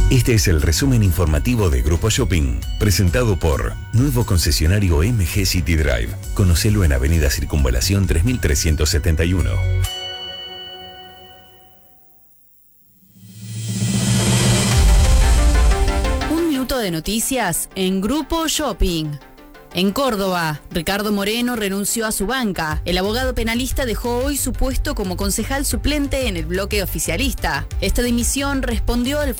Este es el resumen informativo de Grupo Shopping, presentado por Nuevo Concesionario MG City Drive. Conocelo en Avenida Circunvalación 3371. Un minuto de noticias en Grupo Shopping. En Córdoba, Ricardo Moreno renunció a su banca. El abogado penalista dejó hoy su puesto como concejal suplente en el bloque oficialista. Esta dimisión respondió al